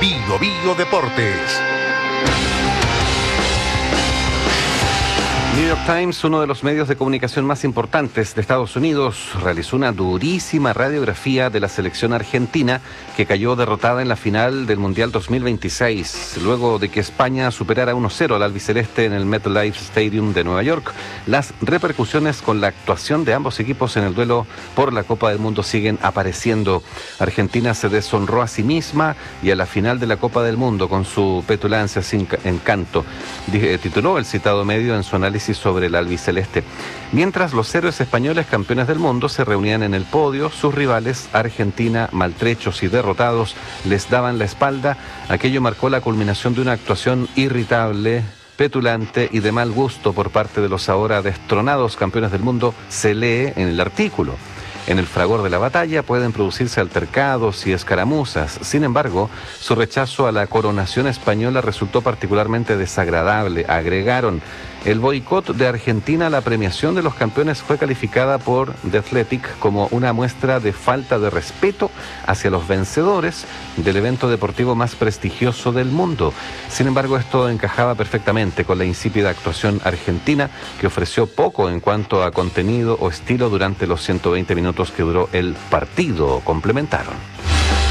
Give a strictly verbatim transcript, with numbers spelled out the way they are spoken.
Bio Bio Deportes. New York Times, uno de los medios de comunicación más importantes de Estados Unidos, realizó una durísima radiografía de la selección argentina que cayó derrotada en la final del Mundial dos mil veintiséis, luego de que España superara uno cero al albiceleste en el MetLife Stadium de Nueva York. Las repercusiones con la actuación de ambos equipos en el duelo por la Copa del Mundo siguen apareciendo. Argentina se deshonró a sí misma y a la final de la Copa del Mundo con su petulancia sin encanto, tituló el citado medio en su análisis sobre el albiceleste. Mientras los héroes españoles campeones del mundo se reunían en el podio, sus rivales, Argentina, maltrechos y derrotados, les daban la espalda. Aquello marcó la culminación de una actuación irritable, petulante y de mal gusto por parte de los ahora destronados campeones del mundo, se lee en el artículo. En el fragor de la batalla pueden producirse altercados y escaramuzas. Sin embargo, su rechazo a la coronación española resultó particularmente desagradable. Agregaron: el boicot de Argentina a la premiación de los campeones fue calificada por The Athletic como una muestra de falta de respeto hacia los vencedores del evento deportivo más prestigioso del mundo. Sin embargo, esto encajaba perfectamente con la insípida actuación argentina, que ofreció poco en cuanto a contenido o estilo durante los ciento veinte minutos que duró el partido, complementaron.